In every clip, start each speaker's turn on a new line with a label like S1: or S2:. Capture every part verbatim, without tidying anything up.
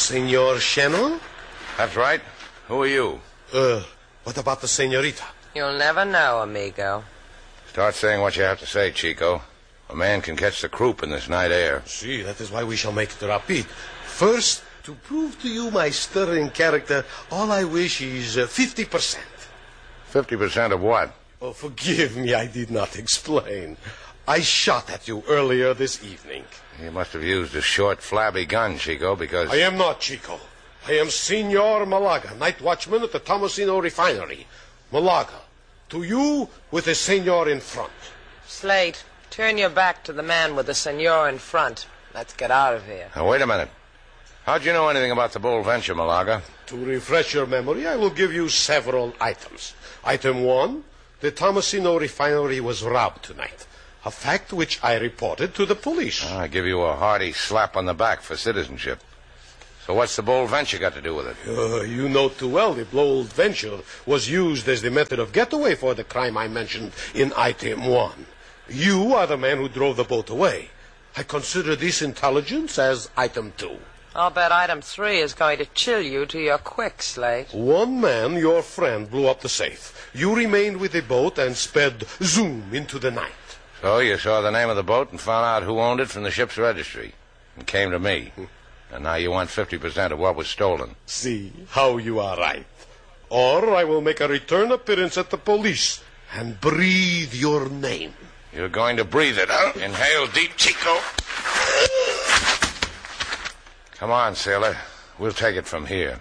S1: Senor Shannon?
S2: That's right. Who are you?
S1: Uh, what about the senorita?
S3: You'll never know, amigo.
S2: Start saying what you have to say, Chico. A man can catch the croup in this night air.
S1: See, that is why we shall make it rapid. First, to prove to you my sterling character, all I wish is uh, fifty percent.
S2: Fifty percent of what?
S1: Oh, forgive me, I did not explain. I shot at you earlier this evening.
S2: You must have used a short, flabby gun, Chico, because...
S1: I am not Chico. I am Senor Malaga, night watchman at the Tomasino refinery. Malaga, to you with the senor in front.
S3: Slate, turn your back to the man with the senor in front. Let's get out of here.
S2: Now, wait a minute. How'd you know anything about the Bold Venture, Malaga?
S1: To refresh your memory, I will give you several items. Item one, the Tomasino refinery was robbed tonight. A fact which I reported to the police.
S2: I give you a hearty slap on the back for citizenship. So what's the Bold Venture got to do with it?
S1: Uh, you know too well the Bold Venture was used as the method of getaway for the crime I mentioned in item one. You are the man who drove the boat away. I consider this intelligence as item two.
S3: I'll bet item three is going to chill you to your quick, Slate.
S1: One man, your friend, blew up the safe. You remained with the boat and sped zoom into the night.
S2: So you saw the name of the boat and found out who owned it from the ship's registry and came to me. And now you want fifty percent of what was stolen.
S1: See how you are right. Or I will make a return appearance at the police and breathe your name.
S2: You're going to breathe it, huh? Inhale deep, Chico. Come on, sailor. We'll take it from here.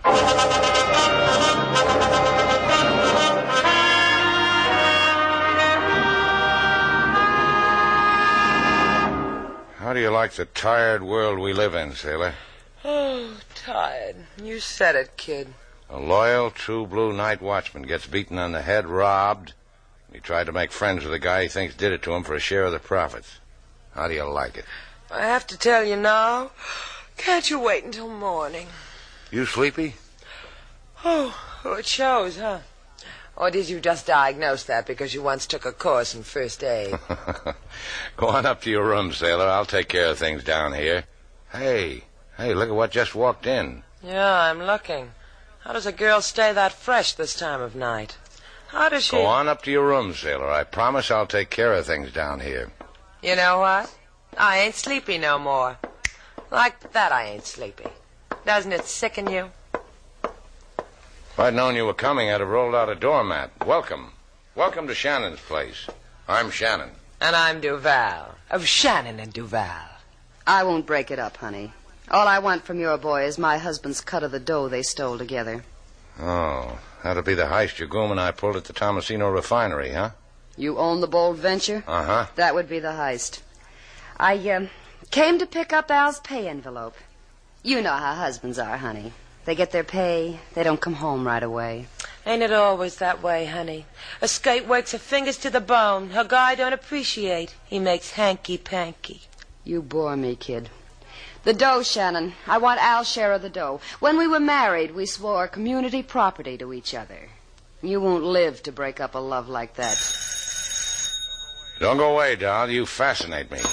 S2: How do you like the tired world we live in, sailor?
S3: Oh, tired. You said it, kid.
S2: A loyal, true blue night watchman gets beaten on the head, robbed. He tried to make friends with a guy he thinks did it to him for a share of the profits. How do you like it?
S3: I have to tell you now. Can't you wait until morning?
S2: You sleepy?
S3: Oh, it shows, huh? Or did you just diagnose that because you once took a course in first aid?
S2: Go on up to your room, sailor. I'll take care of things down here. Hey, hey, look at what just walked in.
S3: Yeah, I'm looking. How does a girl stay that fresh this time of night? How does she...
S2: Go on up to your room, sailor. I promise I'll take care of things down here.
S3: You know what? I ain't sleepy no more. Like that I ain't sleepy. Doesn't it sicken you?
S2: If I'd known you were coming, I'd have rolled out a doormat. Welcome. Welcome to Shannon's place. I'm Shannon.
S3: And I'm Duval. Of Shannon and Duval.
S4: I won't break it up, honey. All I want from your boy is my husband's cut of the dough they stole together.
S2: Oh, that'll be the heist your groom and I pulled at the Tomasino refinery, huh?
S4: You own the Bold Venture?
S2: Uh-huh.
S4: That would be the heist. I uh, came to pick up Al's pay envelope. You know how husbands are, honey. They get their pay, they don't come home right away.
S3: Ain't it always that way, honey? A skate works her fingers to the bone. Her guy don't appreciate. He makes hanky-panky.
S4: You bore me, kid. The dough, Shannon. I want Al's share of the dough. When we were married, we swore community property to each other. You won't live to break up a love like that.
S2: Don't go away, doll. You fascinate me.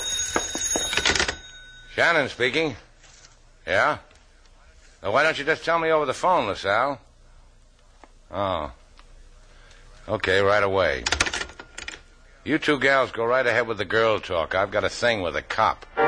S2: Shannon speaking. Yeah? Well, why don't you just tell me over the phone, LaSalle? Oh. Okay, right away. You two gals go right ahead with the girl talk. I've got a thing with a cop.